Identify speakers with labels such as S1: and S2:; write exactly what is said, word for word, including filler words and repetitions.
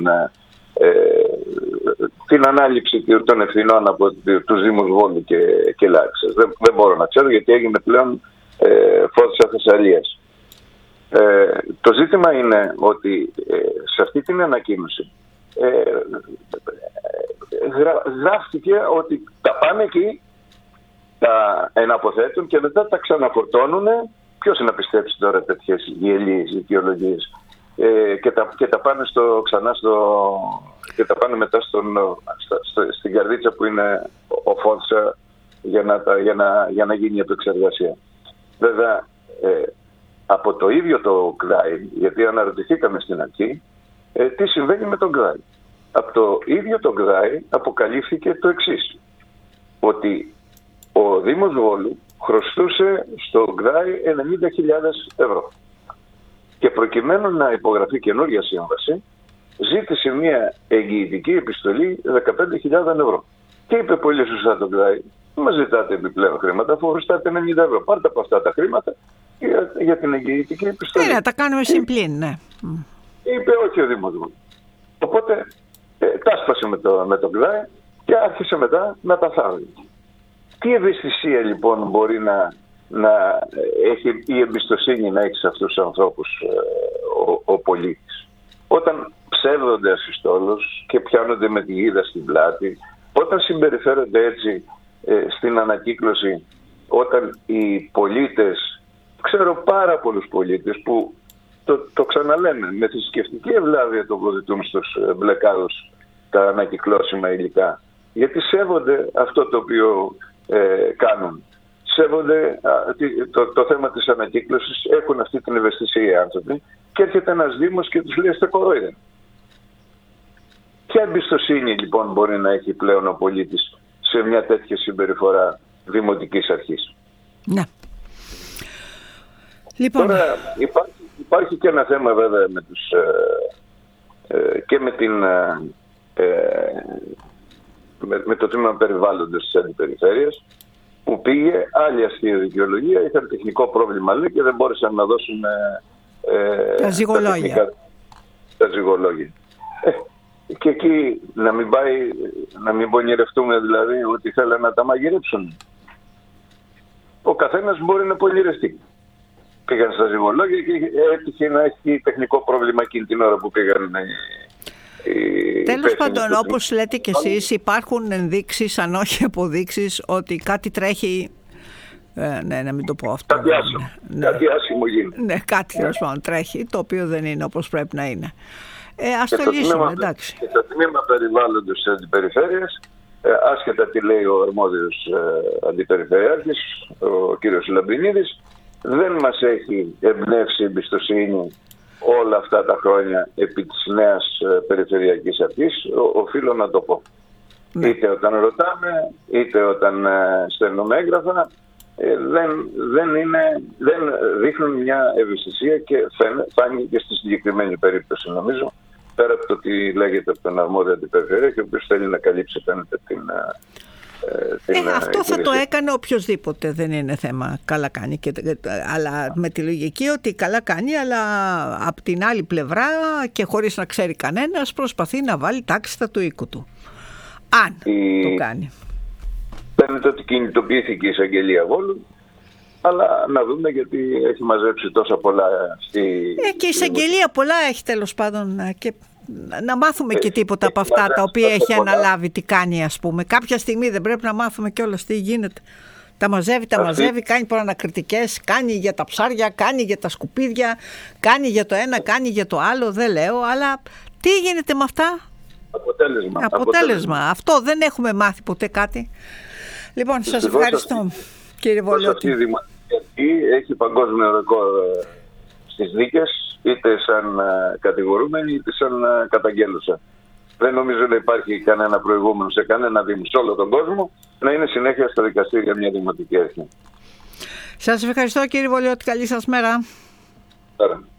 S1: ε, την ανάληψη των ευθυνών από τους Δήμους Βόλου και, και Λάρισσας. Δεν, δεν μπορώ να ξέρω, γιατί έγινε πλέον ε, Φώτισσα Θεσσαλίας. Ε, το ζήτημα είναι ότι ε, σε αυτή την ανακοίνωση ε, γρα, γράφτηκε ότι τα πάνε εκεί, τα εναποθέτουν και μετά τα ξαναφορτώνουν. Ποιος να πιστέψει τώρα τέτοιες γελίες δικαιολογίες, ε, και, τα, και τα πάνε στο, ξανά στο, και τα πάνε μετά στον, στο, στο, στην καρδίτσα που είναι ο Φώτισσα για να, για, να, για να γίνει η επεξεργασία. Βέβαια, ε, από το ίδιο το ΚΔΑΗ, γιατί αναρωτηθήκαμε στην αρχή, ε, τι συμβαίνει με τον ΚΔΑΗ. Από το ίδιο το ΚΔΑΗ αποκαλύφθηκε το εξής, ότι ο Δήμος Βόλου χρωστούσε στο ΚΔΑΗ ενενήντα χιλιάδες ευρώ. Και προκειμένου να υπογραφεί καινούργια σύμβαση, ζήτησε μια εγγυητική επιστολή δεκαπέντε χιλιάδες ευρώ. Και είπε πολύ σωστά το ΚΔΑΗ, μας ζητάτε επιπλέον χρήματα, αφού χρωστάτε ενενήντα ευρώ. Πάρτε από αυτά τα χρήματα για, για την εγγυητική επιστολή.
S2: Ναι, τα κάνουμε συμπλήν, ναι.
S1: Είπε όχι ο Δήμος Βόλου. Οπότε ε, τάσπασε με το, με το ΚΔΑΗ και άρχισε μετά να τα θάβει. Τι ευαισθησία λοιπόν μπορεί να, να έχει η εμπιστοσύνη να έχει σε αυτούς τους ανθρώπους ε, ο, ο πολίτης, όταν ψεύδονται ασυστόλως και πιάνονται με τη γίδα στην πλάτη, όταν συμπεριφέρονται έτσι ε, στην ανακύκλωση, όταν οι πολίτες, ξέρω πάρα πολλούς πολίτες που το, το ξαναλέμε, με θρησκευτική ευλάβεια τοποθετούν στους μπλεκάδους τα ανακυκλώσιμα υλικά, γιατί σέβονται αυτό το οποίο Ε, κάνουν. Σέβονται α, το, το θέμα της ανακύκλωσης, έχουν αυτή την ευαισθησία οι άνθρωποι και έρχεται ένας Δήμος και τους λέει είστε κορόιδε. Ποια εμπιστοσύνη λοιπόν μπορεί να έχει πλέον ο πολίτης σε μια τέτοια συμπεριφορά δημοτικής αρχής?
S2: Ναι. Λοιπόν.
S1: Τώρα υπάρχει, υπάρχει και ένα θέμα βέβαια με τους, ε, ε, και με την ε, Με, με το τμήμα περιβάλλοντος της αντιπεριφέρειας, που πήγε άλλη αστεία δικαιολογία, είχαν τεχνικό πρόβλημα λέει και δεν μπόρεσαν να δώσουν ε,
S2: τα ζυγολόγια. Τα, τεχνικά,
S1: τα ζυγολόγια. Ε, και εκεί να μην πάει, να μην πονηρευτούμε δηλαδή ότι θέλουν να τα μαγειρέψουν. Ο καθένας μπορεί να πονηρευτεί. Πήγαν στα ζυγολόγια και έτυχε να έχει τεχνικό πρόβλημα εκείνη την ώρα που πήγαν.
S2: Τέλος πάντων, όπως λέτε και εσείς, υπάρχουν ενδείξεις, αν όχι αποδείξεις, ότι κάτι τρέχει. Ε, ναι, να μην το πω αυτό.
S1: Κάτι άσχημο, ναι. Κάτι άσχημο γίνεται.
S2: Ναι, κάτι τέλος πάντων τρέχει, το οποίο δεν είναι όπως πρέπει να είναι. Ε, ας το λύσουμε, εντάξει.
S1: Και το τμήμα περιβάλλοντος της αντιπεριφέρειας, ε, άσχετα τι λέει ο αρμόδιος ε, αντιπεριφερειάρχης, ο κύριος Λαμπρινίδης, δεν μας έχει εμπνεύσει εμπιστοσύνη όλα αυτά τα χρόνια επί της νέας ε, περιφερειακής αρχής, ο, οφείλω να το πω. Ναι. Είτε όταν ρωτάμε, είτε όταν ε, στέλνουμε έγγραφα, ε, δεν, δεν, είναι, δεν δείχνουν μια ευαισθησία και φάνηκε και στη συγκεκριμένη περίπτωση, νομίζω, πέρα από το τι λέγεται από τον αρμόδιο αντιπεριφερειακό και ο οποίος θέλει να καλύψει φαίνεται την...
S2: Ε, ε, αυτό θα το έκανε οποιοδήποτε, δεν είναι θέμα καλά κάνει και, αλλά με τη λογική ότι καλά κάνει, αλλά από την άλλη πλευρά και χωρίς να ξέρει κανένας προσπαθεί να βάλει τάξη στα του οίκου του, αν η... το κάνει.
S1: Φαίνεται ότι κινητοποιήθηκε η εισαγγελία Βόλου, αλλά να δούμε γιατί έχει μαζέψει τόσα πολλά στη...
S2: Ε, και η εισαγγελία πολλά έχει τέλος πάντων και... να μάθουμε και τίποτα από αυτά τα οποία έχει αναλάβει, τι κάνει ας πούμε. Κάποια στιγμή δεν πρέπει να μάθουμε κιόλας τι γίνεται? Τα μαζεύει, τα μαζεύει, κάνει προανακριτικές, κάνει για τα ψάρια, κάνει για τα σκουπίδια, κάνει για το ένα, κάνει για το άλλο, δεν λέω, αλλά τι γίνεται με αυτά?
S1: Αποτέλεσμα.
S2: Αποτέλεσμα. Αποτέλεσμα. Αυτό δεν έχουμε μάθει ποτέ κάτι. Λοιπόν, σας ευχαριστώ κύριε Βολιώτη.
S1: Αυτή η δημοτική έχει παγκόσμιο ρεκόρ στις δίκες, είτε σαν κατηγορούμενη είτε σαν καταγγέλουσα. Δεν νομίζω να υπάρχει κανένα προηγούμενο σε κανένα δήμο σε όλο τον κόσμο να είναι συνέχεια στα δικαστήρια μια δημοτική αρχή.
S2: Σας ευχαριστώ κύριε Βολιώτη, καλή σας μέρα.
S1: Άρα.